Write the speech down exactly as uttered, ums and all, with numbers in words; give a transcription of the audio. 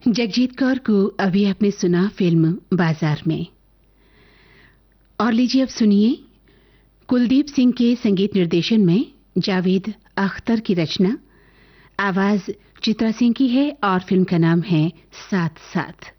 जगजीत कौर को अभी आपने सुना फिल्म बाजार में। और लीजिए अब सुनिए कुलदीप सिंह के संगीत निर्देशन में जावेद अख्तर की रचना, आवाज चित्रा सिंह की है और फिल्म का नाम है साथ साथ।